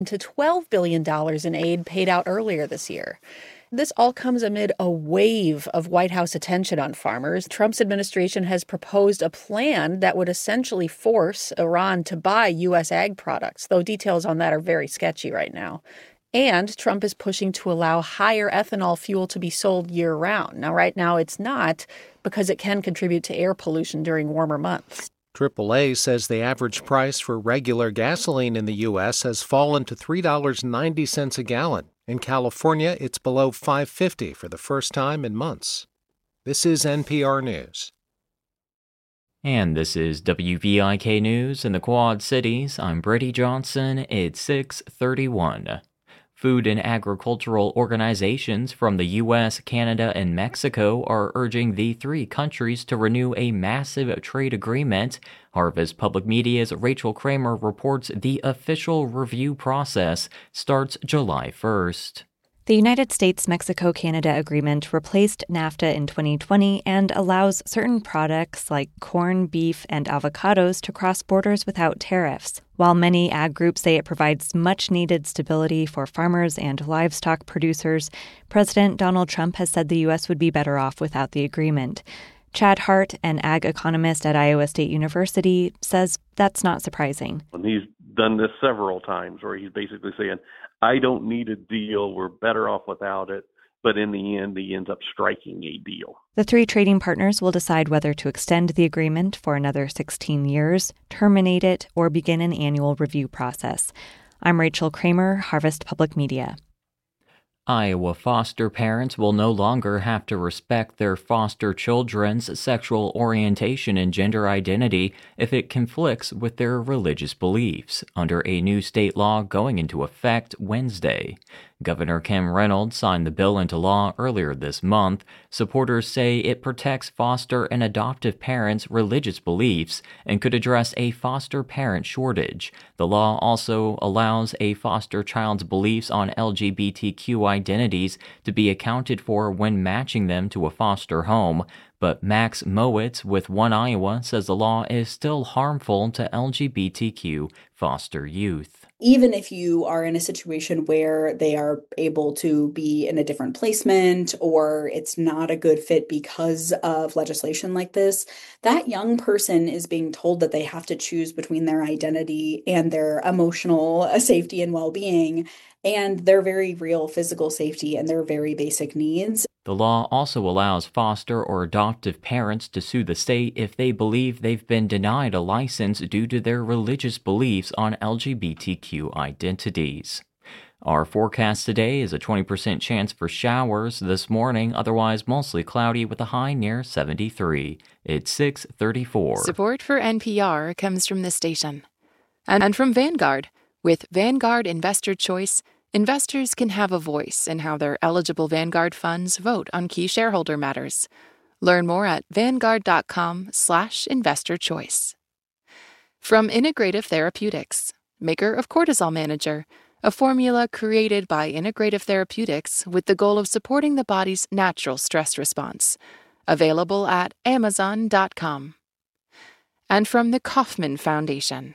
to $12 billion in aid paid out earlier this year. This all comes amid a wave of White House attention on farmers. Trump's administration has proposed a plan that would essentially force Iran to buy U.S. ag products, though details on that are very sketchy right now. And Trump is pushing to allow higher ethanol fuel to be sold year-round. Now, right now, it's not because it can contribute to air pollution during warmer months. AAA says the average price for regular gasoline in the U.S. has fallen to $3.90 a gallon. In California, it's below $5.50 for the first time in months. This is NPR News. And this is WVIK News in the Quad Cities. I'm Brady Johnson. It's 6:31. Food and agricultural organizations from the U.S., Canada, and Mexico are urging the three countries to renew a massive trade agreement. Harvest Public Media's Rachel Kramer reports the official review process starts July 1st. The United States-Mexico-Canada agreement replaced NAFTA in 2020 and allows certain products like corn, beef, and avocados to cross borders without tariffs. While many ag groups say it provides much-needed stability for farmers and livestock producers, President Donald Trump has said the U.S. would be better off without the agreement. Chad Hart, an ag economist at Iowa State University, says that's not surprising. And he's done this several times where he's basically saying, I don't need a deal, we're better off without it. But in the end, he ends up striking a deal. The three trading partners will decide whether to extend the agreement for another 16 years, terminate it, or begin an annual review process. I'm Rachel Kramer, Harvest Public Media. Iowa foster parents will no longer have to respect their foster children's sexual orientation and gender identity if it conflicts with their religious beliefs, under a new state law going into effect Wednesday. Governor Kim Reynolds signed the bill into law earlier this month. Supporters say it protects foster and adoptive parents' religious beliefs and could address a foster parent shortage. The law also allows a foster child's beliefs on LGBTQ identities to be accounted for when matching them to a foster home. But Max Mowitz with One Iowa says the law is still harmful to LGBTQ foster youth. Even if you are in a situation where they are able to be in a different placement or it's not a good fit because of legislation like this, that young person is being told that they have to choose between their identity and their emotional safety and well-being and their very real physical safety and their very basic needs. The law also allows foster or adoptive parents to sue the state if they believe they've been denied a license due to their religious beliefs on LGBTQ identities. Our forecast today is a 20% chance for showers this morning, otherwise mostly cloudy with a high near 73. It's 6:34. Support for NPR comes from this station and from Vanguard. With Vanguard Investor Choice, investors can have a voice in how their eligible Vanguard funds vote on key shareholder matters. Learn more at vanguard.com/investorchoice. From Integrative Therapeutics, maker of Cortisol Manager, a formula created by Integrative Therapeutics with the goal of supporting the body's natural stress response. Available at amazon.com. And from the Kauffman Foundation.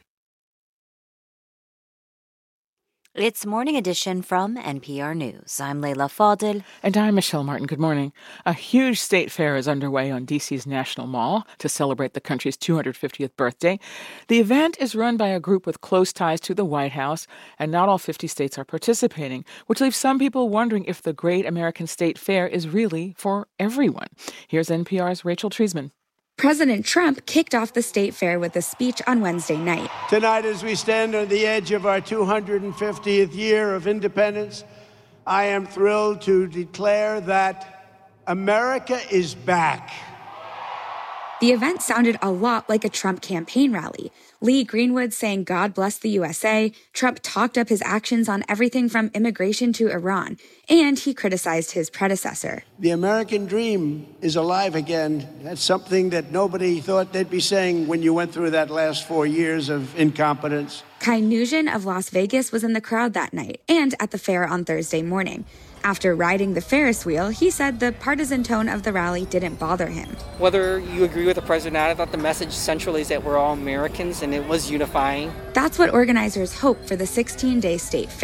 It's Morning Edition from NPR News. I'm Leila Fadel. And I'm Michelle Martin. Good morning. A huge state fair is underway on D.C.'s National Mall to celebrate the country's 250th birthday. The event is run by a group with close ties to the White House, and not all 50 states are participating, which leaves some people wondering if the Great American State Fair is really for everyone. Here's NPR's Rachel Treisman. President Trump kicked off the state fair with a speech on Wednesday night. Tonight, as we stand on the edge of our 250th year of independence, I am thrilled to declare that America is back. The event sounded a lot like a Trump campaign rally. Lee Greenwood saying God bless the USA. Trump talked up his actions on everything from immigration to Iran, and he criticized his predecessor. The American dream is alive again. That's something that nobody thought they'd be saying when you went through that last 4 years of incompetence. Kai Nugent of Las Vegas was in the crowd that night and at the fair on Thursday morning. After riding the Ferris wheel, he said the partisan tone of the rally didn't bother him. Whether you agree with the president or not, I thought the message centrally is that we're all Americans and it was unifying. That's what organizers hope for the 16-day state fair.